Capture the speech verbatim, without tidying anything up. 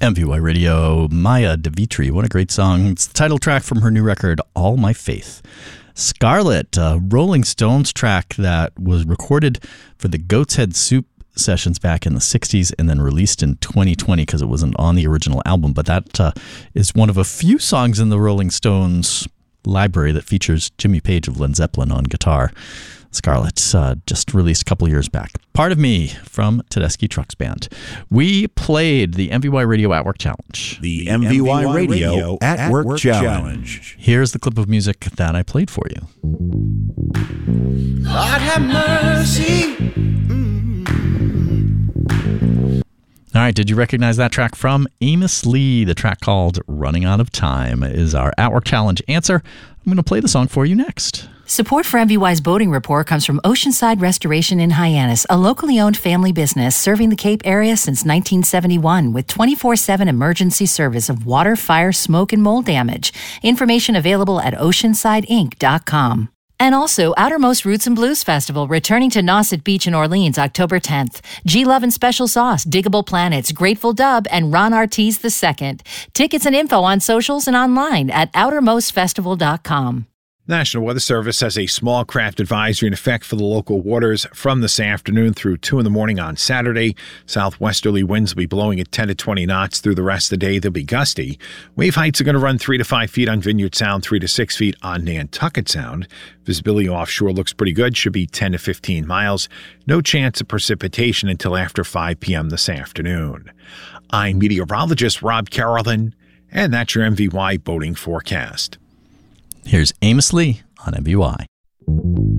M V Y Radio, Maya DeVitri. What a great song. It's the title track from her new record, All My Faith. Scarlet, a Rolling Stones track that was recorded for the Goat's Head Soup sessions back in the sixties and then released in twenty twenty because it wasn't on the original album. But that uh, is one of a few songs in the Rolling Stones library that features Jimmy Page of Led Zeppelin on guitar. Scarlet, uh, just released a couple years back. Part of Me from Tedeschi Trucks Band. We played the M V Y Radio At Work Challenge. The M V Y Radio At Work Challenge. Here's the clip of music that I played for you. Lord have mercy. Mm-hmm. All right, did you recognize that track from Amos Lee? The track called Running Out of Time is our At Work Challenge answer. I'm going to play the song for you next. Support for M V Y's Boating Report comes from Oceanside Restoration in Hyannis, a locally owned family business serving the Cape area since nineteen seventy-one with twenty-four seven emergency service of water, fire, smoke, and mold damage. Information available at oceanside inc dot com. And also, Outermost Roots and Blues Festival, returning to Nauset Beach in Orleans, October tenth. G-Love and Special Sauce, Diggable Planets, Grateful Dub, and Ron Artiz the Second. Tickets and info on socials and online at outermost festival dot com. National Weather Service has a small craft advisory in effect for the local waters from this afternoon through two in the morning on Saturday. Southwesterly winds will be blowing at ten to twenty knots through the rest of the day. They'll be gusty. Wave heights are going to run three to five feet on Vineyard Sound, three to six feet on Nantucket Sound. Visibility offshore looks pretty good, should be ten to fifteen miles. No chance of precipitation until after five p.m. this afternoon. I'm meteorologist Rob Carolyn, and that's your M V Y boating forecast. Here's Amos Lee on M V Y.